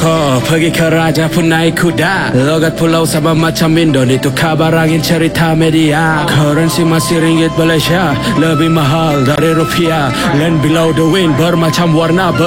pergi ke raja pun naik kuda. Logat pulau sama macam Indo, itu kabarangin cerita media. Currency masih ringgit Malaysia, lebih mahal dari rupiah. Land below the wind bermacam warna